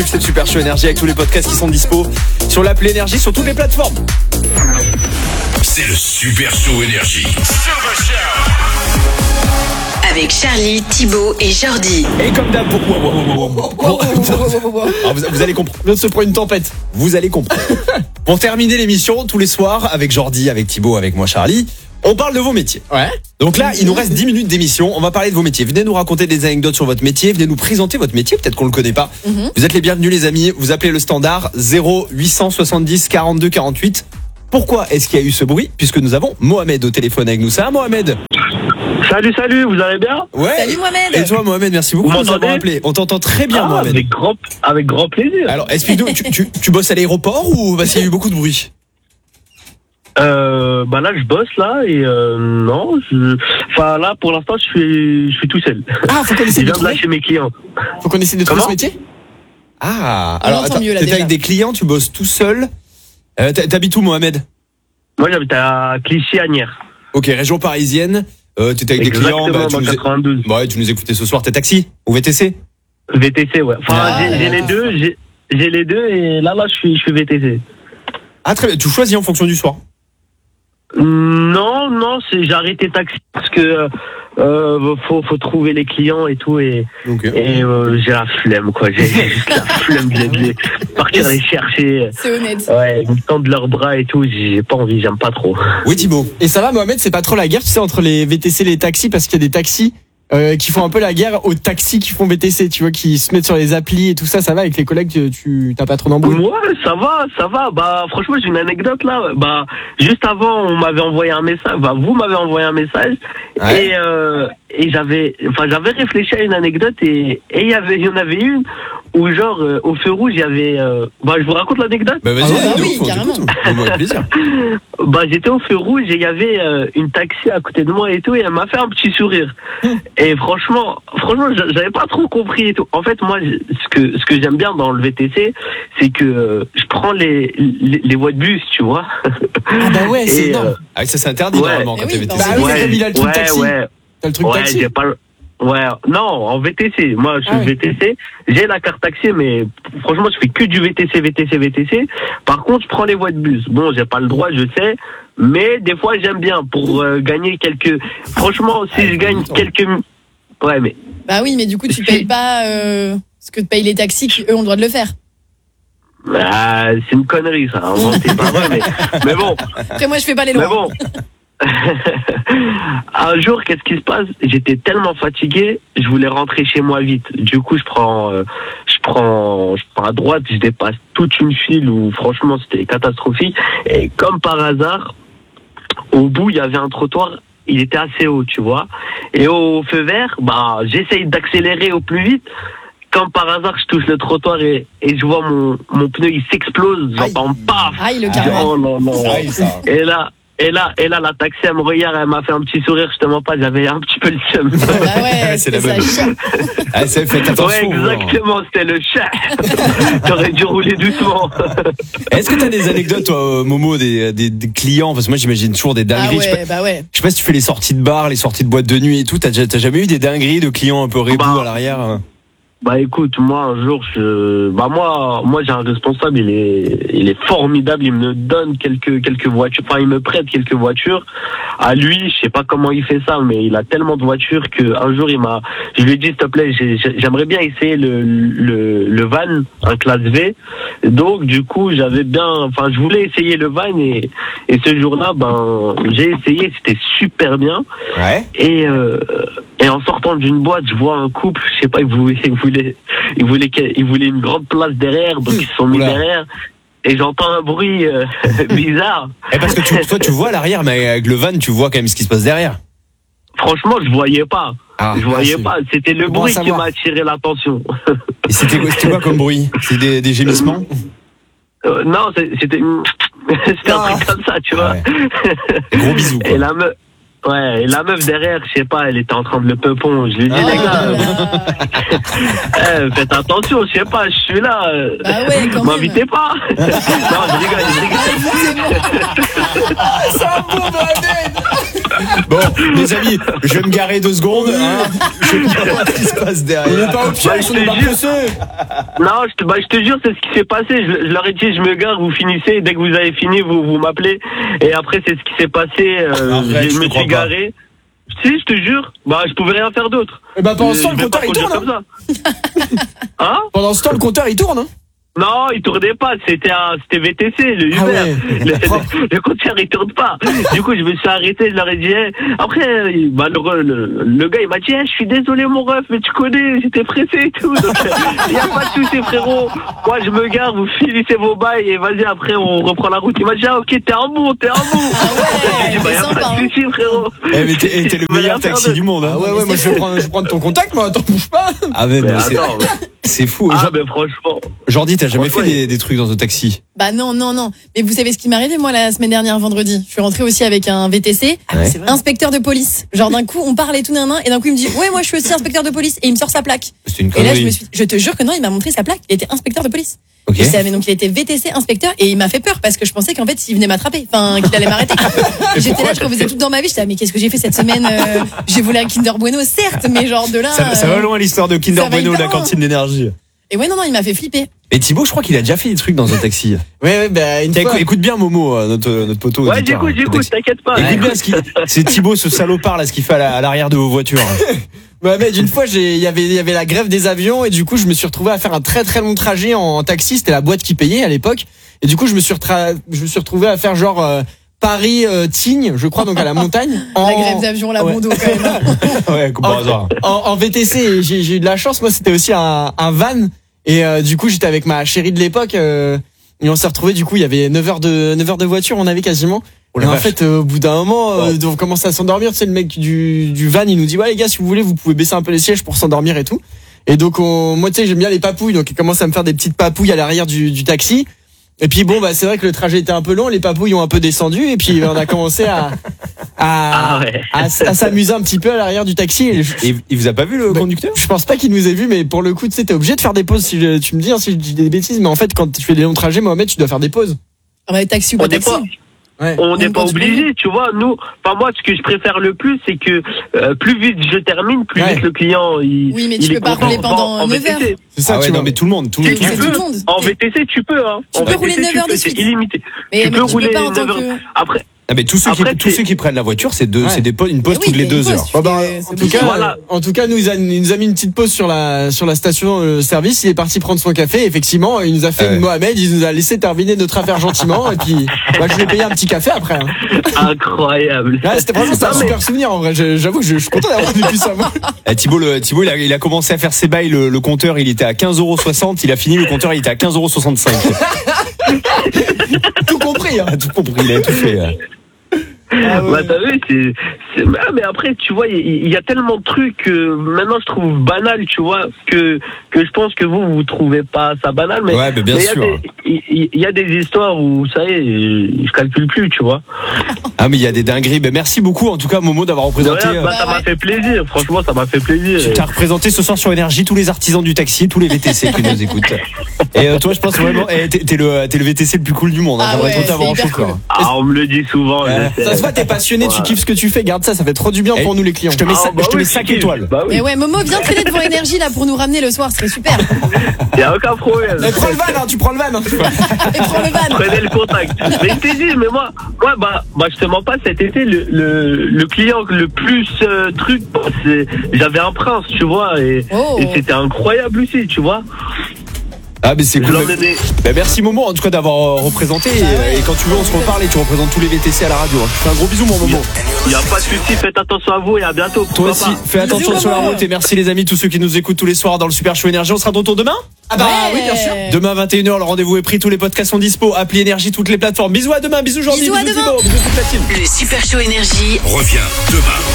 C'est le Super Show Énergie avec tous les podcasts qui sont dispo sur l'appli Énergie sur toutes les plateformes. C'est le Super Show Énergie. Avec Charlie, Thibaut et Jordi. Et comme d'hab, vous allez comprendre. On se prend une tempête. Vous allez comprendre. Pour terminer l'émission, tous les soirs, avec Jordi, avec Thibaut, avec moi Charlie, on parle de vos métiers. Ouais. Donc là, il nous reste 10 minutes d'émission. On va parler de vos métiers. Venez nous raconter des anecdotes sur votre métier. Venez nous présenter votre métier. Peut-être qu'on le connaît pas. Vous êtes les bienvenus, les amis. Vous appelez le standard 0870 42 48. Pourquoi est-ce qu'il y a eu ce bruit? Puisque nous avons Mohamed au téléphone avec nous. Ça va, Mohamed? Salut, vous allez bien? Ouais. Salut Mohamed. Et toi, Mohamed, merci beaucoup Vous de nous avoir m'entendez? appelé. On t'entend très bien, Mohamed. Avec grand plaisir. Alors, explique-nous, tu bosses à l'aéroport ou parce qu'il y a eu beaucoup de bruit? Là je bosse là et là pour l'instant je suis tout seul. Ah, faut qu'on Je essaie de viens de trouver. lâcher mes clients. Faut qu'on essaie de trouver Comment ce métier. Ah, On alors entend attends, mieux, là, t'étais déjà. avec des clients, tu bosses tout seul. T'habites où, Mohamed? Moi j'habite à Clichy-Agnières. Ok, région parisienne. T'étais avec des clients. Exactement, Tu dans nous 92. ouais, tu nous écoutais ce soir. T'es taxi ou VTC? VTC, ouais. Enfin Ah, j'ai les deux, j'ai les deux et là je suis VTC. Ah, très bien. Tu choisis en fonction du soir. Non, j'ai arrêté taxi parce que faut trouver les clients et tout et Ok. j'ai la flemme quoi. J'ai juste la flemme de partir les chercher. C'est honnête. Ouais, ils me tendent leurs bras et tout, j'ai pas envie, j'aime pas trop. Oui, Thibaut. Et ça va, Mohamed, c'est pas trop la guerre, tu sais, entre les VTC et les taxis, parce qu'il y a des taxis qui font un peu la guerre aux taxis qui font VTC, tu vois, qui se mettent sur les applis et tout ça. Ça va avec les collègues, tu t'as pas trop d'embrouilles? Ouais, ça va. Bah, franchement, j'ai une anecdote là. Bah, juste avant, on m'avait envoyé un message. Bah, vous m'avez envoyé un message. Ouais. Et j'avais réfléchi à une anecdote et il y en avait une où genre au feu rouge, il y avait. Je vous raconte l'anecdote. Bah vas-y, Ah ouais, de oui, ouf, on carrément. t'écoute. Avec plaisir. Bah, j'étais au feu rouge et il y avait une taxi à côté de moi et tout et elle m'a fait un petit sourire. Et franchement, j'avais pas trop compris et tout. En fait, moi, ce que j'aime bien dans le VTC, c'est que je prends les voies de bus, tu vois. Ah bah ouais, c'est Et, énorme. Ah, ça c'est interdit Ouais. normalement quand Eh t'es oui, VTC. bah oui, comme il a le truc taxi. ouais. T'as le truc Ouais, taxi. j'ai pas le... Ouais, non, en VTC. Moi, je suis Ah ouais. VTC. J'ai la carte taxi, mais franchement, je fais que du VTC. Par contre, je prends les voies de bus. Bon, j'ai pas le droit, je sais. Mais des fois, j'aime bien pour gagner quelques... Franchement, si je gagne quelques... Ouais, mais... Bah oui, mais du coup, tu payes pas ce que payent les taxis qui, eux, ont le droit de le faire. c'est une connerie, ça. C'est pas vrai, mais bon. Après, moi, je fais pas les Mais lois. bon. Un jour, qu'est-ce qui se passe? J'étais tellement fatigué, je voulais rentrer chez moi vite. Du coup, je prends à droite, je dépasse toute une file où franchement c'était catastrophique. Et comme par hasard, au bout il y avait un trottoir, il était assez haut, tu vois. Et au feu vert, j'essaye d'accélérer au plus vite. Comme par hasard, je touche le trottoir et je vois mon pneu, il s'explose. J'entends paf. Aïe, le carrément. Oh non. Ah, oui, ça. Et là, la taxi, elle me regarde, elle m'a fait un petit sourire, justement pas, j'avais un petit peu le seum. Bah ouais, C'est la ça bonne. chie. Ah, c'est faites Ouais, attention. exactement, c'était le chat. T'aurais dû rouler doucement. Est-ce que t'as des anecdotes, toi, Momo, des clients? Parce que moi, j'imagine toujours des Ah dingueries. ouais, bah ouais. Je sais pas si tu fais les sorties de bar, les sorties de boîte de nuit et tout. T'as jamais eu des dingueries de clients un peu rébous à l'arrière? Bah écoute, moi un jour, moi j'ai un responsable, il est formidable, il me donne quelques voitures, enfin il me prête quelques voitures. À lui, je sais pas comment il fait ça, mais il a tellement de voitures que un jour je lui ai dit s'il te plaît, j'aimerais bien essayer le van, un classe V. Donc du coup, je voulais essayer le van et ce jour-là, j'ai essayé, c'était super bien. Ouais. Et en sortant d'une boîte, je vois un couple, je sais pas, ils voulaient une grande place derrière, donc ils se sont mis Oula. derrière. Et j'entends un bruit bizarre. Et parce que toi, tu vois à l'arrière, mais avec le van, tu vois quand même ce qui se passe derrière. Franchement, je voyais pas. Ah, C'est pas. C'était le bon à bruit qui savoir. m'a attiré l'attention. Et c'était quoi comme bruit? C'est des gémissements? Non, c'était un truc comme ça, tu vois. Ouais. Gros bisous, quoi. Et la meuf derrière, je sais pas, elle était en train de le peupon. Je lui ai dit, les gars, faites attention, je sais pas, je suis là. Bah ouais, quand même. M'invitez pas. Non, je rigole. C'est un beau Mohamed. Bon, les amis, je vais me garer 2 secondes. Hein. Je sais pas ce qui se passe derrière. Il est pas au piège, on est pas pressé. Non, je te jure, c'est ce qui s'est passé. Je leur ai dit, je me gare, vous finissez. Et dès que vous avez fini, vous m'appelez. Et après, c'est ce qui s'est passé. Arrête, je me suis garé. Si, je te jure. Bah, je pouvais rien faire d'autre. Et bah, pendant ce temps, le Je vais pas compteur, il conduire tourne. comme ça. Hein? Pendant ce temps, le compteur, il tourne. Hein. Non, il tournait pas, c'était VTC, le Uber. Ah ouais, le compteur il tourne pas. Du coup, je me suis arrêté, je leur ai dit, après, bah, le gars il m'a dit, je suis désolé mon ref, mais tu connais, j'étais pressé et tout. Donc, il y a pas de souci frérot. Moi, je me gare, vous finissez vos bails et vas-y, après, on reprend la route. Il m'a dit, ok, t'es un bon. Ah ouais, J'ai dit, c'est y a sympa, pas de souci frérot. Eh, mais t'es le meilleur taxi du monde. Hein. Ah ouais, moi je vais prendre ton contact, moi, attends, bouge pas. Ah mais Attends, c'est fou. mais franchement. Jordi, t'as jamais fait Franchement, des trucs dans un taxi? Bah non. Mais vous savez ce qui m'est arrivé moi la semaine dernière vendredi? Je suis rentrée aussi avec un VTC, inspecteur de police. Genre d'un coup on parle et tout et d'un coup il me dit ouais moi je suis aussi inspecteur de police et il me sort sa plaque. C'est une Et là connerie. je te jure que non il m'a montré sa plaque. Il était inspecteur de police. Ok. Je savais donc il était VTC inspecteur et il m'a fait peur parce que je pensais qu'en fait il venait m'attraper, enfin qu'il allait m'arrêter. J'étais là, je refaisais tout dans ma vie, j'étais mais qu'est-ce que j'ai fait cette semaine? J'ai volé un Kinder Bueno certes, mais genre de là. Ça va loin l'histoire de Kinder ça va Bueno, hyper la loin. cantine d'énergie. Et ouais non il m'a fait flipper. Et Thibaut, je crois qu'il a déjà fait des trucs dans un taxi. Ouais, bah, une fois. Écoute bien Momo, notre poteau. Ouais, auditeur, j'écoute, t'inquiète pas. Écoute bien c'est Thibaut, ce salopard là, ce qu'il fait à l'arrière de vos voitures. Ouais, mais d'une fois, il y avait la grève des avions et du coup, je me suis retrouvé à faire un très très long trajet en taxi. C'était la boîte qui payait à l'époque. Et du coup, je me suis retrouvé à faire genre Paris-Tignes, je crois, donc à la montagne. La grève d'avion, la bondo quand même. Ouais, comme par hasard. En VTC, et j'ai eu de la chance. Moi, c'était aussi un van. Et du coup, j'étais avec ma chérie de l'époque. Et on s'est retrouvé. Du coup, il y avait 9 heures de voiture. On avait quasiment. Et en fait, au bout d'un moment, on commençait à s'endormir. Tu sais, le mec du van, il nous dit ouais les gars, si vous voulez, vous pouvez baisser un peu les sièges pour s'endormir et tout. Et donc, moi, tu sais, j'aime bien les papouilles. Donc, il commence à me faire des petites papouilles à l'arrière du taxi. Et puis bon, bah c'est vrai que le trajet était un peu long, les papouilles ont un peu descendu et puis on a commencé à s'amuser un petit peu à l'arrière du taxi. Et il vous a pas vu le conducteur? Je pense pas qu'il nous ait vu, mais pour le coup, tu sais, t'es obligé de faire des pauses. Tu me dis si je dis des bêtises, mais en fait, quand tu fais des longs trajets, Mohamed, tu dois faire des pauses. Ah bah taxi ou pas taxi. Ouais. On n'est pas quand tu obligé, tu vois. Nous, enfin moi, ce que je préfère le plus, c'est que plus vite je termine, plus vite le client. Oui, mais tu peux pas rouler pendant 9 heures. C'est ça, Ah ouais, tu non, vois. mais tout le monde. Tu peux. En VTC, tu peux. Hein. Tu peux rouler 9 heures de suite. C'est illimité. Mais Tu peux rouler peux pas en 9 tant heures. que. Après, Ah, mais tous ceux qui prennent la voiture, c'est une pause Oui, toutes les mais 2 une pause, heures. tu fais- c'est obligé. En tout cas, nous a mis une petite pause sur la station service. Il est parti prendre son café. Effectivement, il nous a fait une Mohamed. Il nous a laissé terminer notre affaire gentiment. Et puis, bah, je lui ai payé un petit café après. Hein. incroyable. Ouais, c'était vraiment un super souvenir en vrai. J'avoue que je suis content d'avoir vécu ça. Moi. Thibaut, il a commencé à faire ses bails. Le compteur, il était à 15,60 €. Il a fini le compteur, il était à 15,65 €. Tout compris. Hein. Tout compris, il a tout fait. Ah ouais. Bah t'as vu, mais après tu vois il y a tellement de trucs que maintenant je trouve banal, tu vois, que je pense que vous trouvez pas ça banal, mais ouais, mais bien sûr. Il y a des histoires où ça y est, je calcule plus, tu vois. Ah mais il y a des dingueries. Ben merci beaucoup en tout cas Momo d'avoir représenté. Ça m'a fait plaisir, franchement ça m'a fait plaisir. Tu as représenté ce soir sur Énergie tous les artisans du taxi, tous les VTC qui nous écoutent. Et toi je pense vraiment t'es le VTC le plus cool du monde. Hein. Ah J'aimerais ouais, trop t'avoir en c'est hyper chauffeur. cool. Ah on me le dit souvent. je sais. Ça se voit, t'es passionné, tu kiffes ce que tu fais. Garde ça fait trop du bien pour nous les clients. Je te mets, Ah, bah je te oui, mets 5 kiffe. étoiles. Bah oui, Mais ouais, Momo, viens traîner devant Énergie là pour nous ramener le soir, ce serait super. y a aucun problème. Mais prends le van, hein, tu prends le van. Hein. Et prends le van. Prenez le contact. Mais je t'ai dit, mais moi, je te mens pas, cet été, le client le plus j'avais un prince, tu vois, et c'était incroyable aussi, tu vois. Ah mais c'est Je cool. l'emmenais. Ben, merci Momo en tout cas d'avoir représenté et quand tu veux on se reparle et tu représentes tous les VTC à la radio. Je te fais un gros bisou mon Momo. Il y a pas de souci, faites attention à vous et à bientôt. Toi aussi, fais attention sur la route et merci les amis tous ceux qui nous écoutent tous les soirs dans le Super Show Énergie. On sera de retour demain. Ah bah oui, bien sûr. Demain 21h, le rendez-vous est pris, tous les podcasts sont dispo, appli Énergie, toutes les plateformes. Bisous à demain, bisous Jordi, Bisous à bisous demain. Thibaut, bisous toute la team. Le Super Show Énergie. Reviens demain